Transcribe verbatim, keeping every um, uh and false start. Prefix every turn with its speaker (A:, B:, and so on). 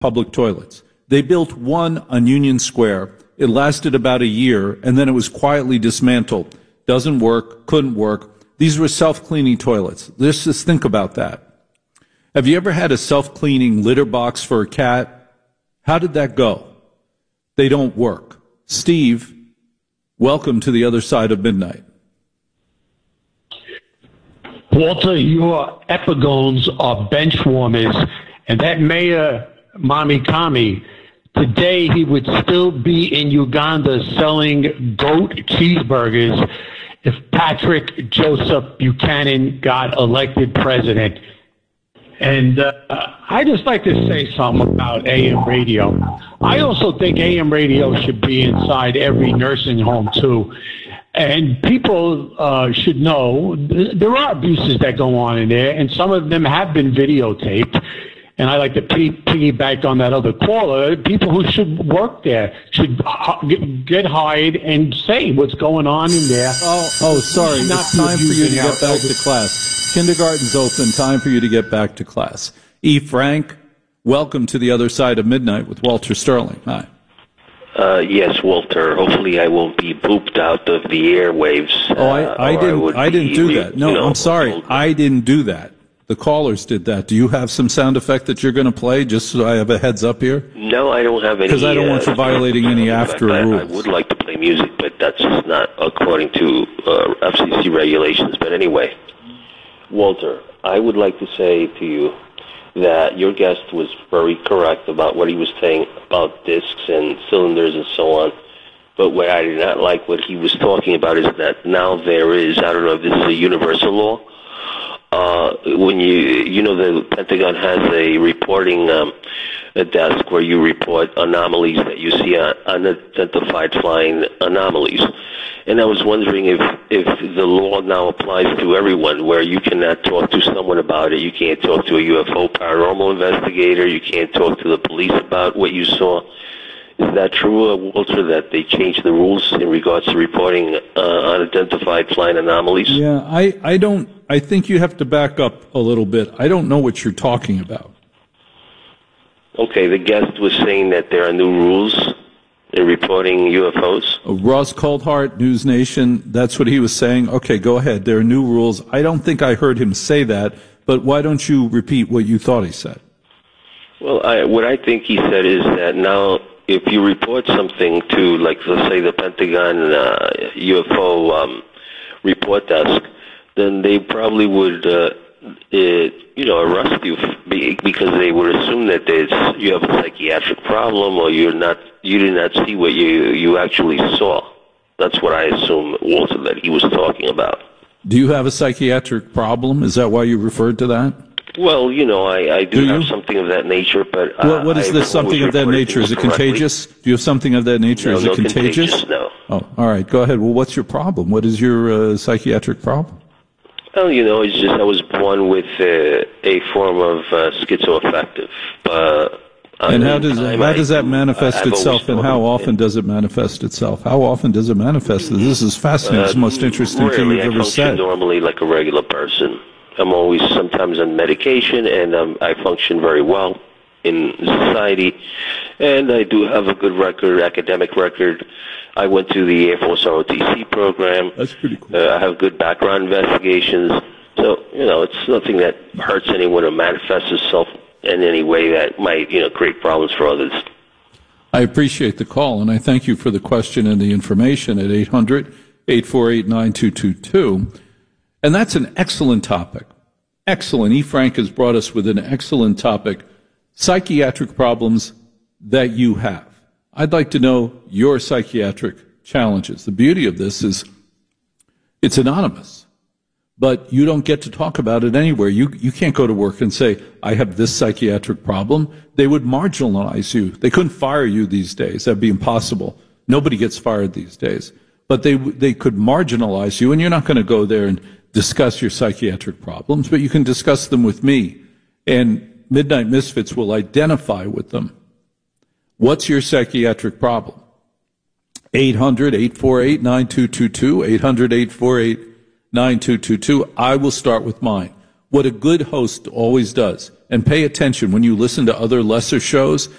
A: public toilets. They built one on Union Square. It lasted about a year, and then it was quietly dismantled. Doesn't work, couldn't work. These were self-cleaning toilets. Let's just think about that. Have you ever had a self-cleaning litter box for a cat? How did that go? They don't work. Steve, welcome to the other side of midnight.
B: Walter, your epigones are bench warmers, and that Mayor Mamikami, today he would still be in Uganda selling goat cheeseburgers if Patrick Joseph Buchanan got elected president. And uh, I just like to say something about A M radio. I also think A M radio should be inside every nursing home, too. And people uh, should know th- there are abuses that go on in there, and some of them have been videotaped. And I like to p- piggyback on that other caller. People who should work there should h- get hired and say what's going on in there.
A: Oh, oh sorry. It's time for you to get back to class. Kindergarten's open. Time for you to get back to class. E. Frank, welcome to the other side of midnight with Walter Sterling. Hi.
C: Uh, yes, Walter. Hopefully, I won't be pooped out of the airwaves.
A: Oh, I, I
C: uh,
A: didn't. I, I didn't do that. No,
C: you know,
A: I'm sorry. I didn't do that. The callers did that. Do you have some sound effect that you're going to play, just so I have a heads up here?
C: No, I don't have any.
A: Because I don't
C: uh,
A: want you violating any after
C: I,
A: rules.
C: I would like to play music, but that's just not according to uh, F C C regulations. But anyway, Walter, I would like to say to you that your guest was very correct about what he was saying about discs and cylinders and so on. But what I did not like what he was talking about is that now there is, I don't know if this is a universal law, uh, when you, you know, the Pentagon has a reporting um, a desk where you report anomalies that you see, uh, unidentified flying anomalies. And I was wondering if, if the law now applies to everyone, where you cannot talk to someone about it. You can't talk to a U F O paranormal investigator. You can't talk to the police about what you saw. Is that true, uh, Walter, that they changed the rules in regards to reporting uh, unidentified flying anomalies?
A: Yeah, I, I don't, I think you have to back up a little bit. I don't know what you're talking about.
C: Okay, the guest was saying that there are new rules in reporting U F Os.
A: Uh, Ross Coldhart, News Nation, that's what he was saying. Okay, go ahead. There are new rules. I don't think I heard him say that, but why don't you repeat what you thought he said?
C: Well, I, what I think he said is that now if you report something to, like, let's say the Pentagon uh, U F O um, report desk, then they probably would, uh, it, you know, arrest you because they would assume that there's, you have a psychiatric problem or you're not, you did not see what you you actually saw. That's what I assume, Walter, that he was talking about.
A: Do you have a psychiatric problem? Is that why you referred to that?
C: Well, you know, I, I do,
A: do
C: have something of that nature, but uh,
A: what, what is this something of that nature? Is it
C: correctly.
A: contagious? Do you have something of that nature?
C: No,
A: is it
C: no
A: contagious?
C: contagious? No.
A: Oh, all right. Go ahead. Well, what's your problem? What is your uh, psychiatric problem?
C: Well, you know, it's just I was born with uh, a form of uh, schizoaffective. Uh,
A: and how does how
C: I,
A: does that manifest
C: I've
A: itself, and how often does it manifest itself? How often does it manifest? This is fascinating. It's the most interesting
C: rarely,
A: thing you've
C: I
A: ever
C: function
A: said.
C: Normally, like a regular person. I'm always sometimes on medication, and um, I function very well in society. And I do have a good record, academic record. I went to the Air Force R O T C program.
A: That's pretty cool.
C: Uh, I have good background investigations. So, you know, it's nothing that hurts anyone or manifests itself in any way that might, you know, create problems for others.
A: I appreciate the call, and I thank you for the question and the information at eight hundred, eight four eight, nine two two two. And that's an excellent topic. Excellent. E. Frank has brought us with an excellent topic, psychiatric problems that you have. I'd like to know your psychiatric challenges. The beauty of this is it's anonymous, but you don't get to talk about it anywhere. You, you can't go to work and say, I have this psychiatric problem. They would marginalize you. They couldn't fire you these days. That'd be impossible. Nobody gets fired these days. But they, they could marginalize you, and you're not going to go there and discuss your psychiatric problems, but you can discuss them with me, and Midnight Misfits will identify with them. What's your psychiatric problem? eight hundred, eight four eight, nine two two two, eight hundred, eight four eight, nine two two two. I will start with mine. What a good host always does, And pay attention when you listen to other lesser shows.